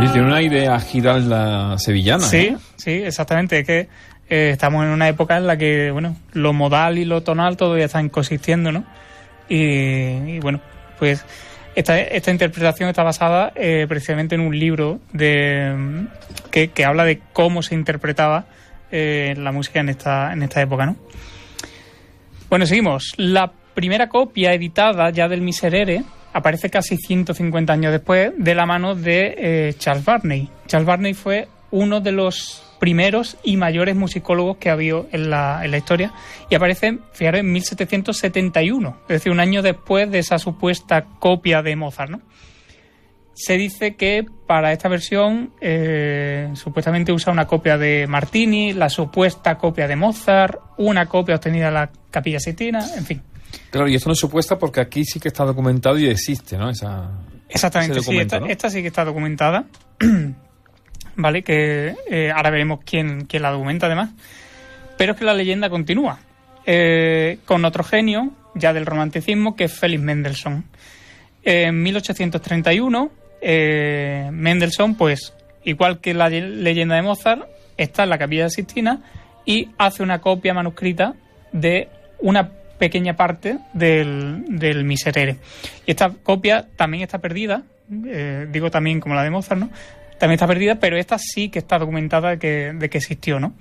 Oye, tiene una idea Giralda sevillana. Sí, ¿eh? sí, exactamente. Es que estamos en una época en la que, bueno, lo modal y lo tonal todavía están coexistiendo, ¿no? Y bueno, pues esta interpretación está basada precisamente en un libro que habla de cómo se interpretaba la música en esta época, ¿no? Bueno, seguimos. La primera copia editada ya del Miserere aparece casi 150 años después de la mano de Charles Burney. Charles Burney fue uno de los primeros y mayores musicólogos que ha habido en la historia, y aparece, fijaros, en 1771, es decir, un año después de esa supuesta copia de Mozart, ¿no? Se dice que para esta versión supuestamente usa una copia de Martini, la supuesta copia de Mozart, una copia obtenida en la Capilla Sixtina, en fin. Claro, y esto no es supuesta porque aquí sí que está documentado y existe, ¿no? Exactamente, sí, esta sí que está documentada. Vale, que ahora veremos quién la documenta además. Pero es que la leyenda continúa con otro genio ya del romanticismo, que es Felix Mendelssohn. En 1831 Mendelssohn, pues igual que la leyenda de Mozart, está en la Capilla Sixtina y hace una copia manuscrita de una pequeña parte del Miserere. Y esta copia también está perdida, digo también como la de Mozart, ¿no? También está perdida, pero esta sí que está documentada de que existió, ¿no?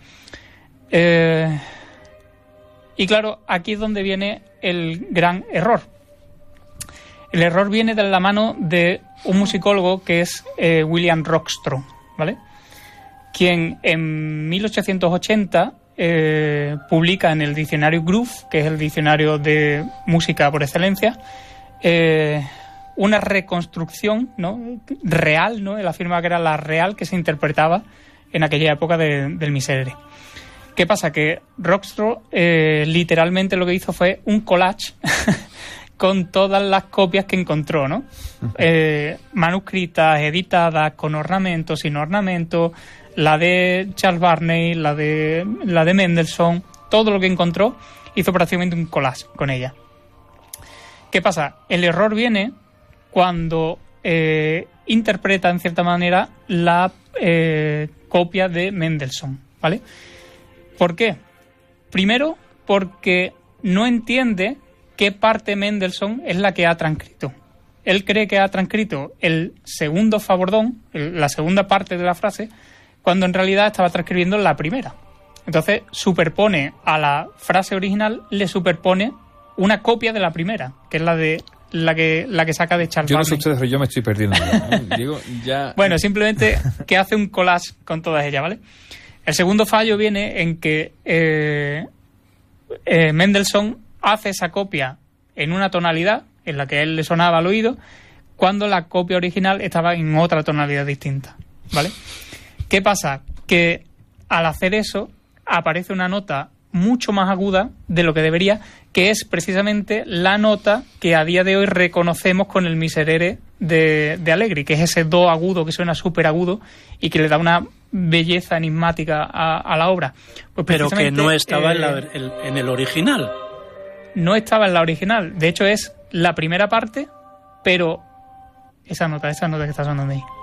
Y claro, aquí es donde viene el gran error. El error viene de la mano de un musicólogo que es William Rockstro, ¿vale? Quien en 1880 publica en el diccionario Groove, que es el diccionario de música por excelencia, una reconstrucción, ¿no?, real, ¿no? Él afirma que era la real que se interpretaba en aquella época del Miserere. ¿Qué pasa? Que Rockstro literalmente lo que hizo fue un collage con todas las copias que encontró, ¿no? Manuscritas, editadas, con ornamentos, sin ornamentos, la de Charles Burney, la de Mendelssohn, todo lo que encontró, hizo prácticamente un collage con ella. ¿Qué pasa? El error viene cuando interpreta en cierta manera la copia de Mendelssohn, ¿vale? ¿Por qué? Primero, porque no entiende qué parte Mendelssohn es la que ha transcrito. Él cree que ha transcrito el segundo favordón, la segunda parte de la frase, cuando en realidad estaba transcribiendo la primera. Entonces superpone a la frase original, le superpone una copia de la primera, que es la que saca de Charles Burney. Yo no sé ustedes, pero yo me estoy perdiendo ya, Digo, ya... Bueno, simplemente que hace un collage con todas ellas, ¿vale? El segundo fallo viene en que Mendelssohn hace esa copia en una tonalidad en la que a él le sonaba al oído, cuando la copia original estaba en otra tonalidad distinta, ¿vale? ¿Qué pasa? Que al hacer eso aparece una nota mucho más aguda de lo que debería, que es precisamente la nota que a día de hoy reconocemos con el Miserere de Allegri, que es ese do agudo que suena súper agudo y que le da una belleza enigmática a la obra. Pues pero que no estaba en el original. No estaba en la original. De hecho, es la primera parte, pero esa nota que está sonando ahí.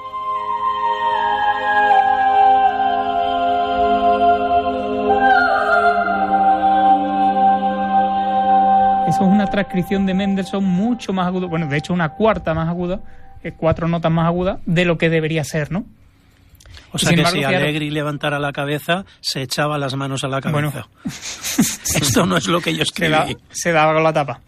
Eso es una transcripción de Mendelssohn mucho más aguda, bueno, de hecho una cuarta más aguda, 4 notas más agudas de lo que debería ser, ¿no? O sea que si Allegri levantara la cabeza, se echaba las manos a la cabeza. Bueno, esto no es lo que yo escribí. Se daba con la tapa.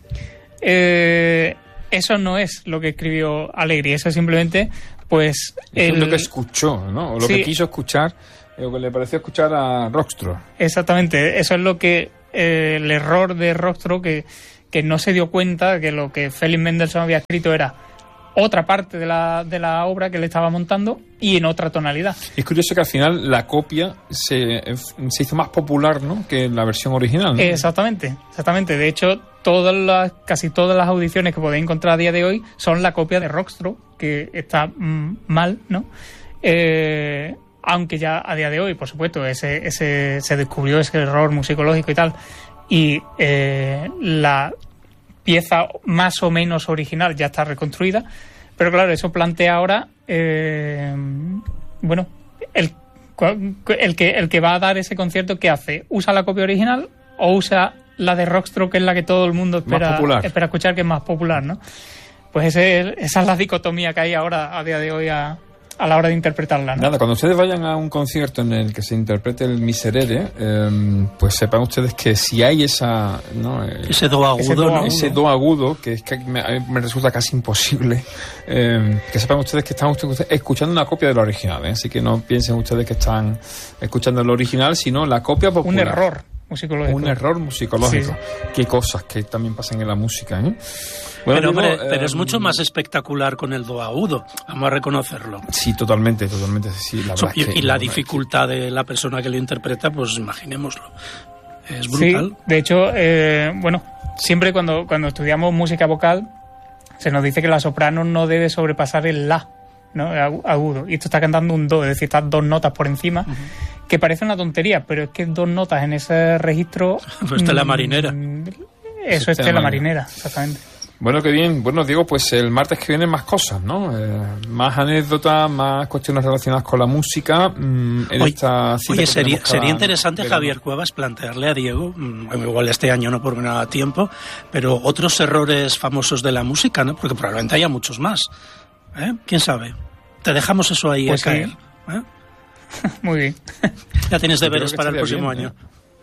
Eso no es lo que escribió Allegri, eso es simplemente, pues... Eso es lo que escuchó, ¿no? O lo que quiso escuchar, lo que le pareció escuchar a Rockstro. Exactamente, eso es lo que... el error de Rockstro, que no se dio cuenta que lo que Felix Mendelssohn había escrito era otra parte de la obra que le estaba montando y en otra tonalidad. Es curioso que al final la copia se hizo más popular, ¿no?, que la versión original, ¿no? Exactamente. De hecho, casi todas las audiciones que podéis encontrar a día de hoy son la copia de Rockstro, que está mal, ¿no? Aunque ya a día de hoy, por supuesto, se descubrió ese error musicológico y tal, y la pieza más o menos original ya está reconstruida, Pero claro, eso plantea ahora, bueno, el que va a dar ese concierto, ¿qué hace? ¿Usa la copia original o usa la de Rockstrok, que es la que todo el mundo espera escuchar, que es más popular, ¿no? Pues esa es la dicotomía que hay ahora, a día de hoy, a la hora de interpretarla, ¿no? Nada, cuando ustedes vayan a un concierto en el que se interprete el Miserere, pues sepan ustedes que si hay esa, ¿no? ese do agudo, ese do agudo, que es que me resulta casi imposible, que sepan ustedes que están ustedes escuchando una copia de la original, Así que no piensen ustedes que están escuchando lo original, sino la copia popular. Un error musicológico. Un error musicológico. Sí. Qué cosas que también pasan en la música, Bueno, pero es mucho más espectacular con el do agudo, vamos a reconocerlo. Sí, totalmente, sí, la verdad. Y la dificultad de la persona que lo interpreta, pues imaginémoslo. Es brutal. Sí, de hecho, bueno, siempre cuando estudiamos música vocal, se nos dice que la soprano no debe sobrepasar el la, ¿no? El agudo. Y esto está cantando un do, es decir, están 2 notas por encima. Que parece una tontería, pero es que 2 notas en ese registro... Pues Stella Marinera. Eso es Stella Marinera, exactamente. Bueno, qué bien. Bueno, Diego, pues el martes que viene más cosas, ¿no? Más anécdotas, más cuestiones relacionadas con la música. Sería interesante, Javier Cuevas, plantearle a Diego, igual este año no porque no da tiempo, pero otros errores famosos de la música, ¿no? Porque probablemente haya muchos más. ¿Quién sabe? Te dejamos eso ahí a caer. Muy bien. Ya tienes deberes para el próximo año.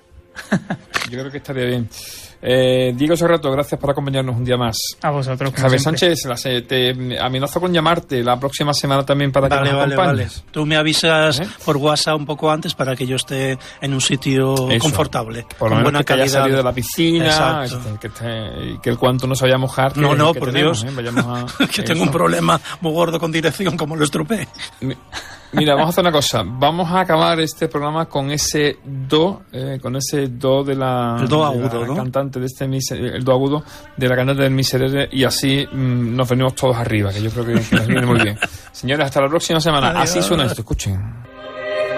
Yo creo que estaría bien. Diego Serrato, gracias por acompañarnos un día más. A vosotros. Javier Sánchez, te amenazo con llamarte la próxima semana también para que nos acompañes. Vale. Tú me avisas por WhatsApp un poco antes para que yo esté en un sitio confortable. Por lo menos buena que calidad. Haya salido de la piscina, que el cuanto no se vaya a mojar. No, por Dios. Que tengo un problema muy gordo con dirección, como lo estropeé. Mira, vamos a hacer una cosa. Vamos a acabar este programa con ese do, de la... El do agudo, ¿no? Cantante de el do agudo de la cantante del Miserere, y así nos venimos todos arriba, que yo creo que nos viene muy bien. Señores, hasta la próxima semana. Así suena esto, escuchen.